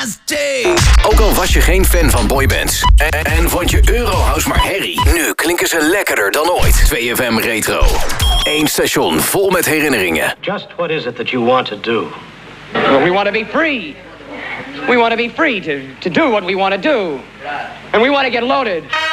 nasty. Ook al was je geen fan van boybands en vond je Eurohouse maar herrie, nu klinken ze lekkerder dan ooit. 2FM Retro. Eén station vol met herinneringen. Just what is it that you want to do? Well, we want to be free. We want to be free to do what we want to do. And we want to get loaded.